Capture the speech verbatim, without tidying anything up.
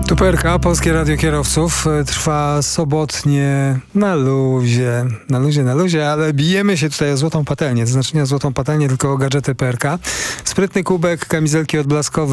Tu P R K, Polskie Radio Kierowców. Trwa sobotnie na luzie, na luzie, na luzie, ale bijemy się tutaj o złotą patelnię. To znaczy nie o złotą patelnię, tylko o gadżety P R K. Sprytny kubek, kamizelki odblaskowe